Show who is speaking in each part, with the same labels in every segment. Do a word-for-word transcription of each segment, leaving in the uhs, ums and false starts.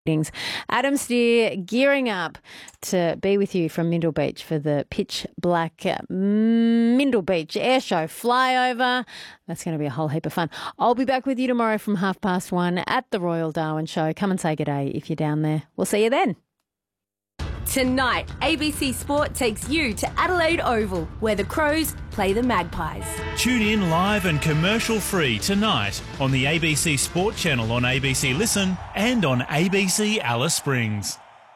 Speaker 1: Meetings. Adam Steer gearing up to be with you from Mindle Beach for the pitch black uh, Mindle Beach Air Show flyover. That's going to be a whole heap of fun. I'll be back with you tomorrow from half past one at the Royal Darwin Show. Come and say good day if you're down there. We'll see you then.
Speaker 2: Tonight, A B C Sport takes you to Adelaide Oval, where the Crows play the Magpies.
Speaker 3: Tune in live and commercial-free tonight on the A B C Sport channel on A B C Listen and on A B C Alice Springs.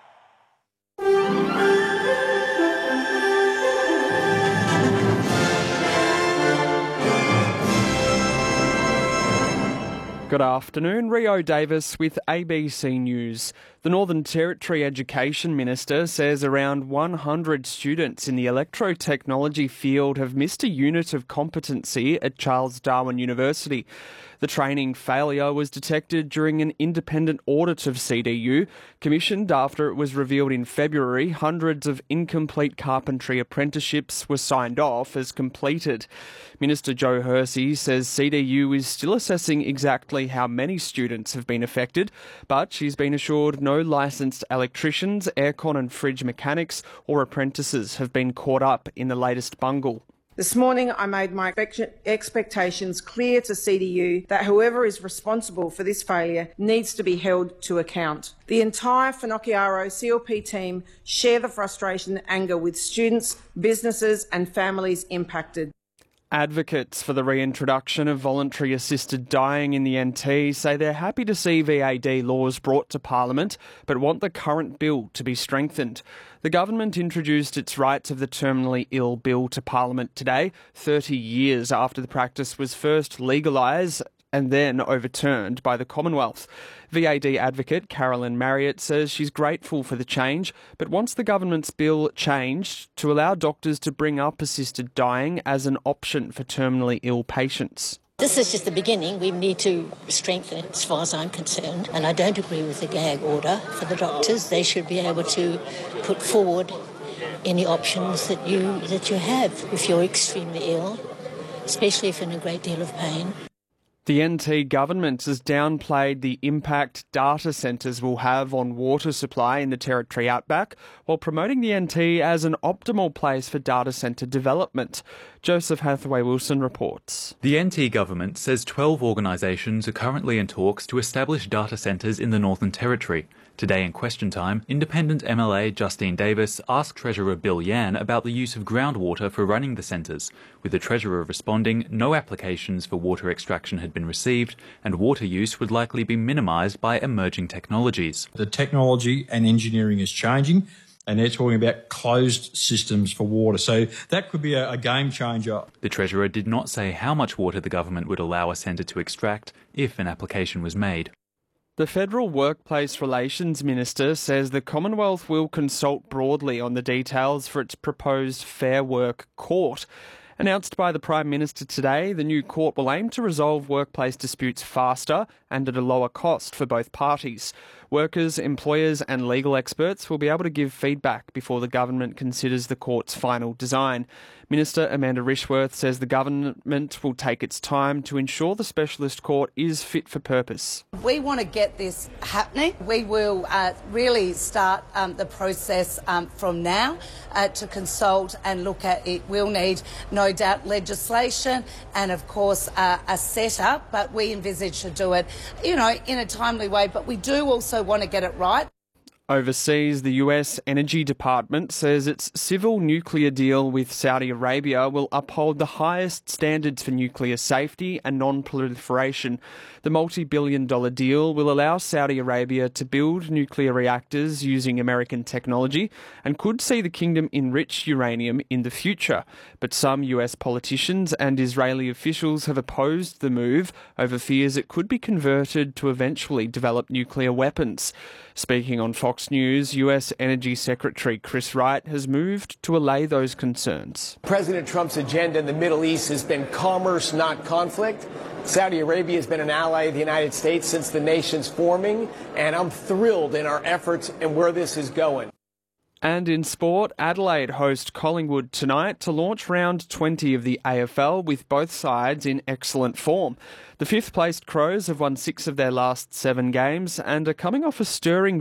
Speaker 4: Good afternoon, Rio Davis with A B C News. The Northern Territory Education Minister says around one hundred students in the electrotechnology field have missed a unit of competency at Charles Darwin University. The training failure was detected during an independent audit of C D U, commissioned after it was revealed in February hundreds of incomplete carpentry apprenticeships were signed off as completed. Minister Joe Hersey says C D U is still assessing exactly how many students have been affected, but she's been assured no licensed electricians, aircon and fridge mechanics or apprentices have been caught up in the latest bungle.
Speaker 5: This morning I made my expectations clear to C D U that whoever is responsible for this failure needs to be held to account. The entire Finocchiaro C L P team share the frustration and anger with students, businesses and families impacted.
Speaker 4: Advocates for the reintroduction of voluntary assisted dying in the N T say they're happy to see V A D laws brought to Parliament, but want the current bill to be strengthened. The government introduced its Rights of the Terminally Ill bill to Parliament today, thirty years after the practice was first legalised and then overturned by the Commonwealth. V A D advocate Carolyn Marriott says she's grateful for the change, but wants the government's bill changed to allow doctors to bring up assisted dying as an option for terminally ill patients.
Speaker 6: This is just the beginning. We need to strengthen it as far as I'm concerned. And I don't agree with the gag order for the doctors. They should be able to put forward any options that you that you have if you're extremely ill, especially if in a great deal of pain.
Speaker 4: The N T government has downplayed the impact data centres will have on water supply in the Territory Outback, while promoting the N T as an optimal place for data centre development. Joseph Hathaway-Wilson reports.
Speaker 7: The N T government says twelve organisations are currently in talks to establish data centres in the Northern Territory. Today in Question Time, Independent M L A Justine Davis asked Treasurer Bill Yan about the use of groundwater for running the centres, with the Treasurer responding no applications for water extraction had been received and water use would likely be minimised by emerging technologies.
Speaker 8: The technology and engineering is changing, and they're talking about closed systems for water. So that could be a, a game changer.
Speaker 7: The Treasurer did not say how much water the government would allow a centre to extract if an application was made.
Speaker 4: The Federal Workplace Relations Minister says the Commonwealth will consult broadly on the details for its proposed Fair Work Court. Announced by the Prime Minister today, the new court will aim to resolve workplace disputes faster and at a lower cost for both parties. Workers, employers and legal experts will be able to give feedback before the government considers the court's final design. Minister Amanda Rishworth says the government will take its time to ensure the specialist court is fit for purpose.
Speaker 9: We want to get this happening. We will uh, really start um, the process um, from now uh, to consult and look at it. We'll need, no doubt, legislation and, of course, uh, a set-up, but we envisage to do it, you know, in a timely way. But we do also want to get it right.
Speaker 4: Overseas, the U S Energy Department says its civil nuclear deal with Saudi Arabia will uphold the highest standards for nuclear safety and non-proliferation. The multi-billion dollar deal will allow Saudi Arabia to build nuclear reactors using American technology and could see the kingdom enrich uranium in the future. But some U S politicians and Israeli officials have opposed the move over fears it could be converted to eventually develop nuclear weapons. Speaking on Fox News, U S Energy Secretary Chris Wright has moved to allay those concerns.
Speaker 10: President Trump's agenda in the Middle East has been commerce, not conflict. Saudi Arabia has been an ally of the United States since the nation's forming, and I'm thrilled in our efforts and where this is going.
Speaker 4: And in sport, Adelaide host Collingwood tonight to launch round twenty of the A F L with both sides in excellent form. The fifth-placed Crows have won six of their last seven games and are coming off a stirring